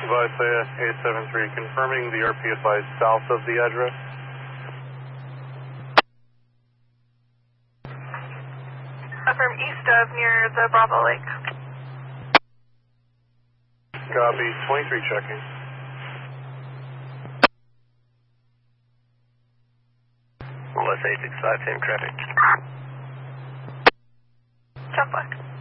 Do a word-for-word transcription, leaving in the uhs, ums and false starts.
Visaya eight seven three, confirming the R P S I south of the address. Affirm east of, near the Bravo Lake. Copy, twenty-three checking. West eight six five, same traffic. Chuck Black.